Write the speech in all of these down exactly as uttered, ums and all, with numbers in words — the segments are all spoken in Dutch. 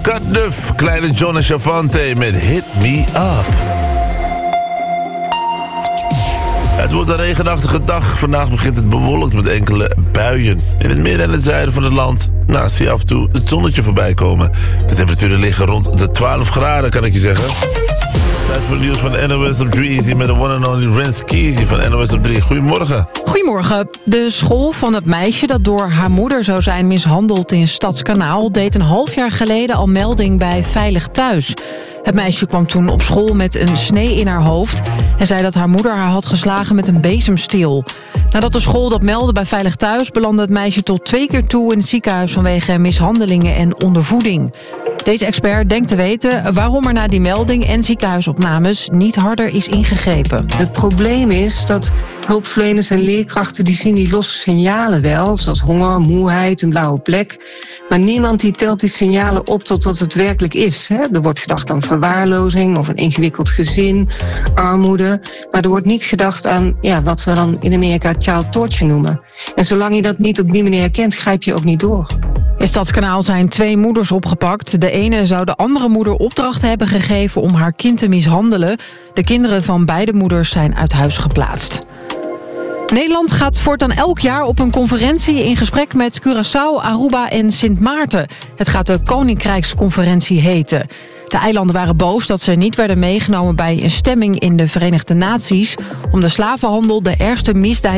Scott Duff, Kleine John en Shavante met Hit Me Up. Het wordt een regenachtige dag. Vandaag begint het bewolkt met enkele buien. In het midden en het zuiden van het land nou, zie je af en toe het zonnetje voorbij komen. De temperaturen liggen rond de twaalf graden, kan ik je zeggen. Tijd voor het nieuws van N O S op drie Easy met de one and only Rens Keezy van N O S op drie. Goedemorgen. Goedemorgen. De school van het meisje dat door haar moeder zou zijn mishandeld in Stadskanaal deed een half jaar geleden al melding bij Veilig Thuis. Het meisje kwam toen op school met een snee in haar hoofd en zei dat haar moeder haar had geslagen met een bezemsteel. Nadat de school dat meldde bij Veilig Thuis belandde het meisje tot twee keer toe in het ziekenhuis vanwege mishandelingen en ondervoeding. Deze expert denkt te weten waarom er na die melding en ziekenhuisopnames niet harder is ingegrepen. Het probleem is dat hulpverleners en leerkrachten die zien die losse signalen wel, zoals honger, moeheid, een blauwe plek. Maar niemand die telt die signalen op tot wat het werkelijk is. Hè? Er wordt gedacht aan verwaarlozing of een ingewikkeld gezin, armoede. Maar er wordt niet gedacht aan ja, wat we dan in Amerika child torture noemen. En zolang je dat niet op die manier herkent, grijp je ook niet door. In Stadskanaal zijn twee moeders opgepakt. De ene zou de andere moeder opdracht hebben gegeven om haar kind te mishandelen. De kinderen van beide moeders zijn uit huis geplaatst. Nederland gaat voortaan elk jaar op een conferentie in gesprek met Curaçao, Aruba en Sint Maarten. Het gaat de Koninkrijksconferentie heten. De eilanden waren boos dat ze niet werden meegenomen bij een stemming in de Verenigde Naties om de slavenhandel de ergste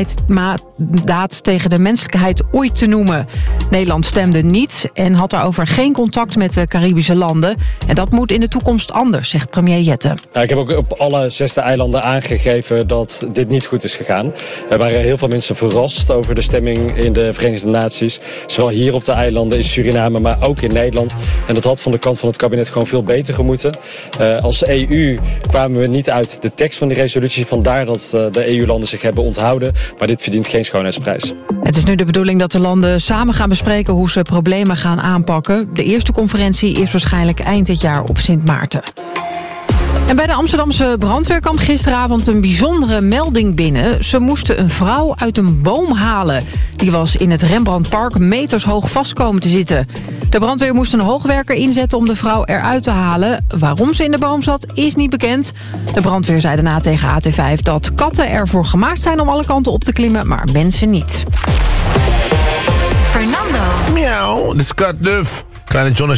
misdaad tegen de menselijkheid ooit te noemen. Nederland stemde niet en had daarover geen contact met de Caribische landen. En dat moet in de toekomst anders, zegt premier Jette. Nou, ik heb ook op alle zesde eilanden aangegeven dat dit niet goed is gegaan. Er waren heel veel mensen verrast over de stemming in de Verenigde Naties. Zowel hier op de eilanden in Suriname, maar ook in Nederland. En dat had van de kant van het kabinet gewoon veel beter gemoeten. Uh, als E U kwamen we niet uit de tekst van die resolutie. Vandaar dat uh, de E U-landen zich hebben onthouden. Maar dit verdient geen schoonheidsprijs. Het is nu de bedoeling dat de landen samen gaan bespreken hoe ze problemen gaan aanpakken. De eerste conferentie is waarschijnlijk eind dit jaar op Sint Maarten. En bij de Amsterdamse brandweer kwam gisteravond een bijzondere melding binnen. Ze moesten een vrouw uit een boom halen. Die was in het Rembrandtpark meters hoog vast komen te zitten. De brandweer moest een hoogwerker inzetten om de vrouw eruit te halen. Waarom ze in de boom zat, is niet bekend. De brandweer zei daarna tegen A T vijf dat katten ervoor gemaakt zijn om alle kanten op te klimmen, maar mensen niet. Fernando. Miauw, de Scott Duff. Kleine John